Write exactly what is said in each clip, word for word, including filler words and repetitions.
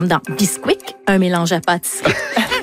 dans Bisquick, un mélange à pâtisserie.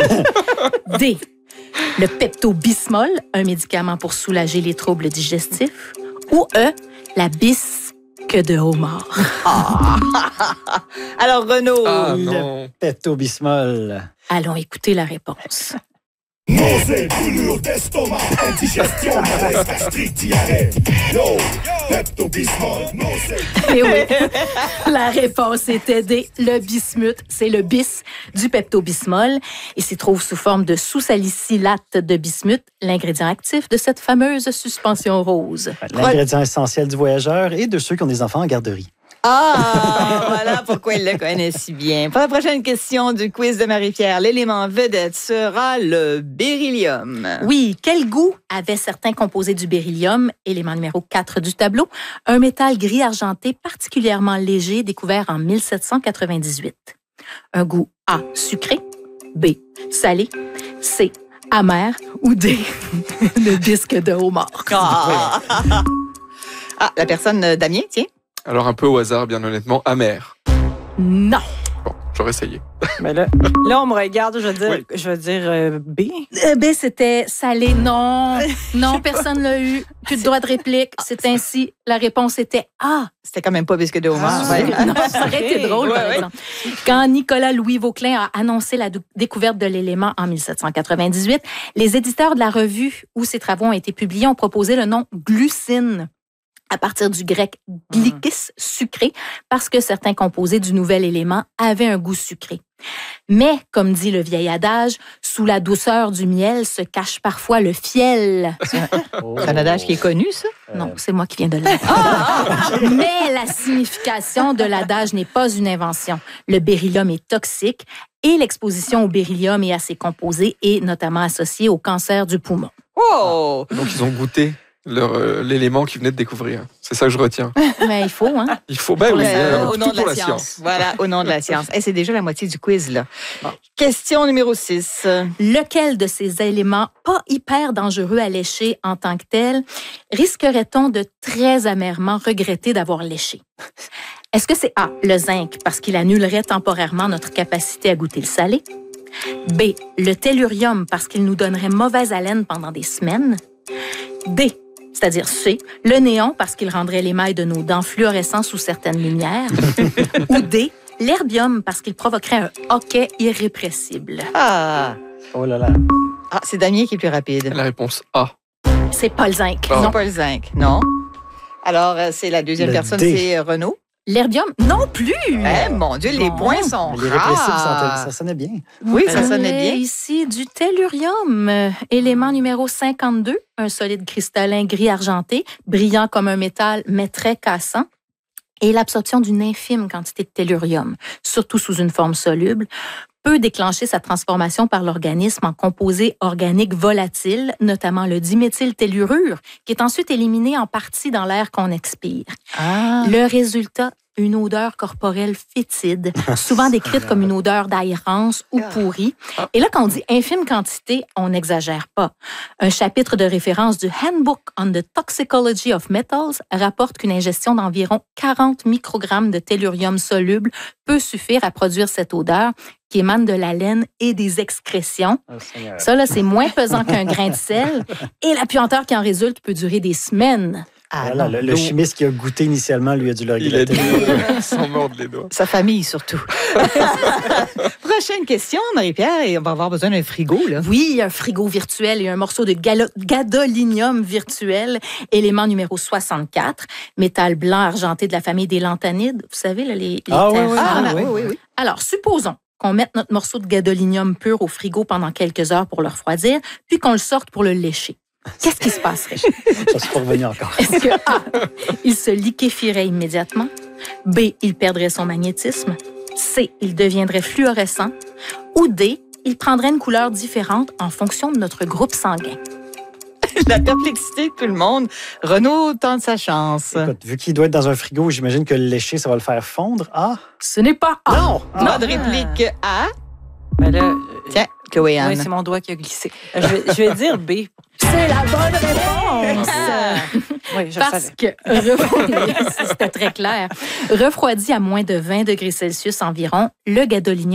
D. Le Pepto-Bismol, un médicament pour soulager les troubles digestifs. Ou E. La bisque de homard. Ah. Alors, Renaud. Ah, Le non. Pepto-Bismol. Allons écouter la réponse. Nausée, douleur d'estomac, indigestion, malaise, gastrique, diarrhée. Yo, Pepto-Bismol, nausée. Et oui, la réponse était D. Le bismuth, c'est le bis du Pepto-Bismol et s'y trouve sous forme de sous-salicylate de bismuth, l'ingrédient actif de cette fameuse suspension rose. L'ingrédient essentiel du voyageur et de ceux qui ont des enfants en garderie. Ah, voilà pourquoi il le connaît si bien. Pour la prochaine question du quiz de Marie-Pierre, l'élément vedette sera le beryllium. Oui, quel goût avaient certains composés du beryllium, élément numéro quatre du tableau, un métal gris argenté particulièrement léger découvert en mille sept cent quatre-vingt-dix-huit. Un goût A, sucré, B, salé, C, amer ou D, le disque de homard. Ah, ah la personne euh, Damien, tiens. Alors, un peu au hasard, bien honnêtement, amer. Non. Bon, j'aurais essayé. Mais là, là, on me regarde, je veux dire, Oui. je veux dire euh, B. Euh, B, c'était salé. Non, non, personne l'a eu. Plus de droit de réplique. C'est ainsi. La réponse était A. C'était quand même pas bisque de homard. Ah, ouais. oui. Non, ça aurait été drôle, Ouais, par ouais. exemple. Quand Nicolas Louis Vauclin a annoncé la dou- découverte de l'élément en mille sept cent quatre-vingt-dix-huit, les éditeurs de la revue où ces travaux ont été publiés ont proposé le nom glucine à partir du grec glycis, sucré, parce que certains composés du nouvel élément avaient un goût sucré. Mais, comme dit le vieil adage, sous la douceur du miel se cache parfois le fiel. C'est un adage qui est connu, ça? Non, c'est moi qui viens de le dire. Mais la signification de l'adage n'est pas une invention. Le beryllium est toxique et l'exposition au beryllium et à ses composés est notamment associée au cancer du poumon. Oh! Donc, ils ont goûté leur, euh, l'élément qu'ils venaient de découvrir. C'est ça que je retiens. Mais il faut, hein? Il faut, ben Pour oui, le- euh, au tout nom de pour la, la science. Voilà, au nom de la science. Et c'est déjà la moitié du quiz, là. Question numéro six. Lequel de ces éléments pas hyper dangereux à lécher en tant que tel risquerait-on de très amèrement regretter d'avoir léché? Est-ce que c'est A, le zinc, parce qu'il annulerait temporairement notre capacité à goûter le salé? B, le tellurium, parce qu'il nous donnerait mauvaise haleine pendant des semaines? D, c'est-à-dire C, le néon, parce qu'il rendrait l'émail de nos dents fluorescents sous certaines lumières? Ou D, l'herbium, parce qu'il provoquerait un hoquet irrépressible? Ah! Oh là là. Ah, c'est Damien qui est plus rapide. La réponse A. C'est pas le zinc. Ah. Non, pas le zinc. Non. Alors, euh, c'est la deuxième Le personne, D. c'est euh, Renaud. L'herbium, non plus! Eh, mon Dieu, les Bon. points sont Les répressifs, ça, rares. ça sonnait bien. Oui, ça On sonnait est bien. ici du tellurium, euh, élément numéro cinquante-deux, un solide cristallin gris argenté, brillant comme un métal, mais très cassant. Et l'absorption d'une infime quantité de tellurium, surtout sous une forme soluble, peut déclencher sa transformation par l'organisme en composé organique volatile, notamment le diméthyltellurure, qui est ensuite éliminé en partie dans l'air qu'on expire. Ah. Le résultat, une odeur corporelle fétide, souvent décrite comme une odeur d'ail rance ou pourrie. Et là, quand on dit infime quantité, on n'exagère pas. Un chapitre de référence du Handbook on the Toxicology of Metals rapporte qu'une ingestion d'environ quarante microgrammes de tellurium soluble peut suffire à produire cette odeur qui émane de la laine et des excrétions. Oh, Seigneur. Ça, là, c'est moins pesant qu'un grain de sel. Et la puanteur qui en résulte peut durer des semaines. Ah, Voilà, non. le, le chimiste qui a goûté initialement, lui, a dû le Il a regretter. dit sans mordre les doigts. Sa famille, surtout. Prochaine question, Marie-Pierre, et on va avoir besoin d'un frigo, là. Oui, un frigo virtuel et un morceau de galo- gadolinium virtuel, élément numéro soixante-quatre, métal blanc argenté de la famille des lanthanides. Vous savez, là, les, les Ah oui, terres oui, rares. Ah, oui, oui, oui. Alors, supposons qu'on mette notre morceau de gadolinium pur au frigo pendant quelques heures pour le refroidir, puis qu'on le sorte pour le lécher. Qu'est-ce qui se passerait? Je suis pas revenu encore. Est-ce que A, il se liquéfierait immédiatement? B, il perdrait son magnétisme? C, il deviendrait fluorescent? Ou D, il prendrait une couleur différente en fonction de notre groupe sanguin? La perplexité de tout le monde. Renaud tente sa chance. Écoute, vu qu'il doit être dans un frigo, j'imagine que le lécher, ça va le faire fondre. Ah! Ce n'est pas A. Non! Pas de réplique A. Mais là, Tiens, Chloé-Anne. oui, c'est mon doigt qui a glissé. Je vais, je vais dire B. C'est la bonne réponse! Oui, je le Parce savais. que, refroidi- c'était très clair, refroidi à moins de vingt degrés Celsius environ, le gadolinium